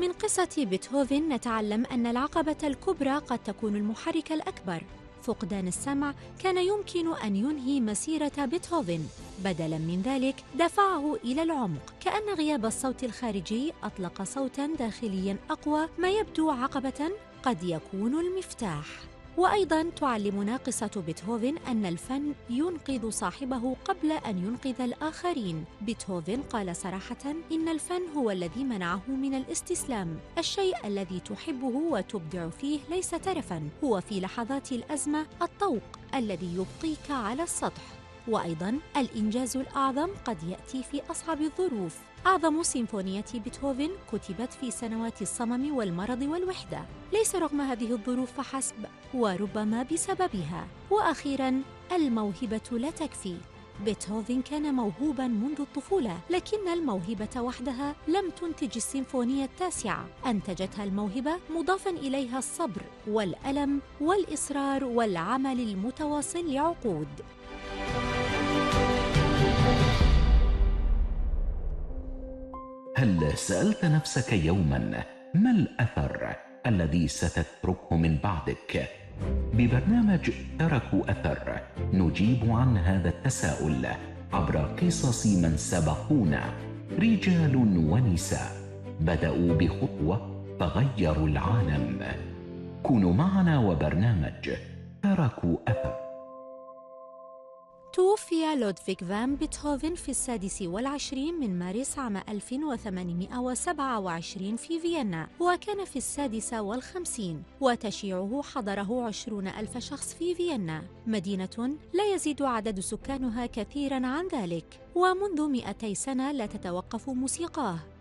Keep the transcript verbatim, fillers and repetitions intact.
ومن قصة بيتهوفن نتعلم أن العقبة الكبرى قد تكون المحرك الأكبر. فقدان السمع كان يمكن أن ينهي مسيرة بيتهوفن، بدلاً من ذلك دفعه إلى العمق، كأن غياب الصوت الخارجي أطلق صوتاً داخلياً أقوى. ما يبدو عقبة قد يكون المفتاح. وأيضاً تعلمنا قصة بيتهوفن أن الفن ينقذ صاحبه قبل أن ينقذ الآخرين. بيتهوفن قال صراحة إن الفن هو الذي منعه من الاستسلام. الشيء الذي تحبه وتبدع فيه ليس ترفاً، هو في لحظات الأزمة الطوق الذي يبقيك على السطح. وأيضاً الإنجاز الأعظم قد يأتي في أصعب الظروف. أعظم سيمفونية بيتهوفن كتبت في سنوات الصمم والمرض والوحدة، ليس رغم هذه الظروف فحسب، وربما بسببها. وأخيراً، الموهبة لا تكفي. بيتهوفن كان موهوباً منذ الطفولة، لكن الموهبة وحدها لم تنتج السيمفونية التاسعة. أنتجتها الموهبة مضافاً إليها الصبر والألم والإصرار والعمل المتواصل لعقود. هل سألت نفسك يوماً ما الأثر الذي ستتركه من بعدك؟ ببرنامج تركوا أثر نجيب عن هذا التساؤل عبر قصص من سبقونا، رجال ونساء بدأوا بخطوة فغيروا العالم. كونوا معنا وبرنامج تركوا أثر. توفي لودفيغ فان بيتهوفن في السادس والعشرين من مارس عام ألف وثمانمائة وسبعة وعشرين في فيينا، وكان في السادسة والخمسين، وتشييعه حضره عشرون ألف شخص في فيينا، مدينة لا يزيد عدد سكانها كثيراً عن ذلك، ومنذ مئتي سنة لا تتوقف موسيقاه.